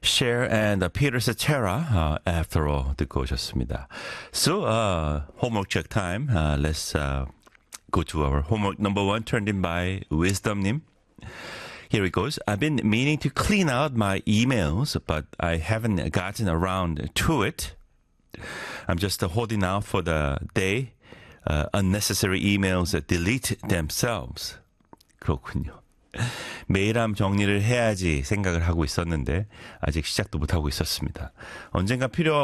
Cher and Peter Cetera, After All 듣고 오셨습니다. So, homework check time. Let's go to our homework number one, turned in by Wisdom님. Here it goes. I've been meaning to clean out my emails, but I haven't gotten around to it. I'm just holding out for the day. Unnecessary emails delete themselves. 그렇군요. 메일함 정리를 해야지 생각을 하고 있었는데 아직 시작도 못하고 있었습니다. 언젠가 필요